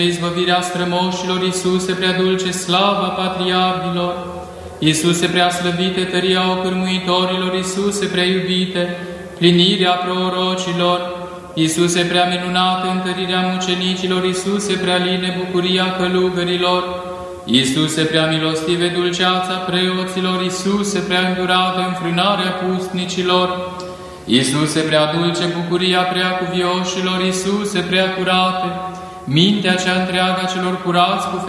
izbăvirea strămoșilor, Iisuse prea dulce, slava patriarhilor, Iisuse prea slăvite, tăria ocârmuitorilor, Iisuse prea iubite, plinirea prorocilor, Iisuse prea minunată, întărirea mucenicilor, Iisuse prea line, bucuria călugărilor, Iisuse prea milostive, dulceața preoților, Iisuse prea îndurată, înfrânarea pustnicilor, Iisuse prea dulce, bucuria prea cuvioșilor, Iisuse prea curate, mintea cea întreagă a celor curați cu